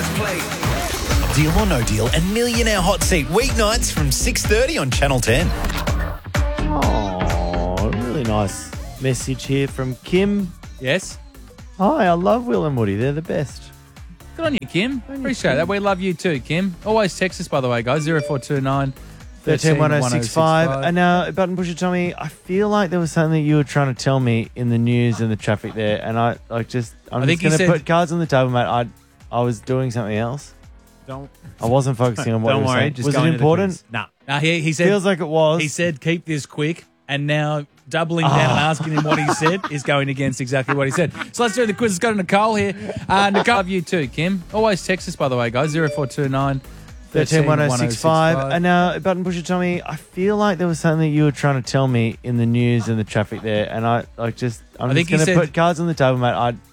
Deal or No Deal and Millionaire Hot Seat weeknights from 6:30 on Channel 10. Oh, really nice message here from Kim. Yes. Hi, I love Will and Woody. They're the best. Good on you, Kim. Appreciate that. We love you too, Kim. Always text us, by the way, guys. 0429 131065. And now, Button Pusher Tommy, I feel like there was something that you were trying to tell me in the news and the traffic there, and I'm just going to put cards on the table, mate. I was doing something else. I wasn't focusing on what you were saying. Was it important? No. He said. Feels like it was. He said, keep this quick, and now doubling down and asking him what he said is going against exactly what he said. So let's do the quiz. Let's go to Nicole here. Nicole, love you too, Kim. Always text us, by the way, guys. 0429 131065. And now, Button Pusher Tommy, I feel like there was something that you were trying to tell me in the news and the traffic there, and I'm just going to put cards on the table, mate.